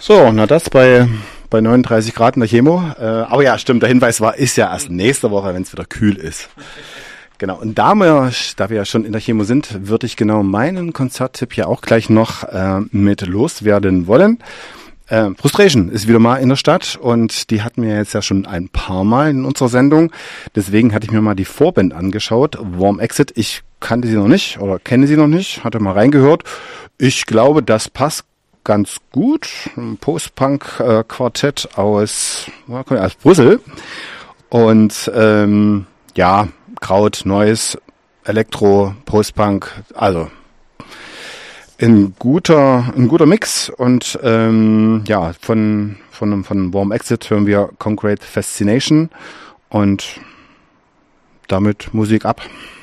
So, na das bei 39 Grad in der Chemo. Aber ja, stimmt, der Hinweis ist ja erst nächste Woche, wenn es wieder kühl ist. Genau, und da wir ja schon in der Chemo sind, würde ich genau meinen Konzerttipp ja auch gleich noch mit loswerden wollen. Frustration ist wieder mal in der Stadt und die hatten wir jetzt ja schon ein paar Mal in unserer Sendung. Deswegen hatte ich mir mal die Vorband angeschaut, Warm Exit. Ich kannte sie noch nicht oder kenne sie noch nicht, hatte mal reingehört. Ich glaube, das passt ganz gut. Ein Post-Punk-Quartett aus Brüssel. Und ja, Kraut, Neues, Elektro, Post-Punk, also ein guter Mix. Und ja, von Warm Exit hören wir Concrete Fascination und damit Musik ab.